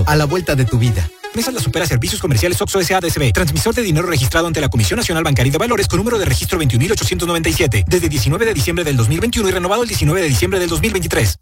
A la vuelta de tu vida. Mesa la Supera Servicios Comerciales OXXO S.A.D.C.B. Transmisor de dinero registrado ante la Comisión Nacional Bancaria de Valores con número de registro 21.897. Desde 19 de diciembre del 2021 y renovado el 19 de diciembre del 2023.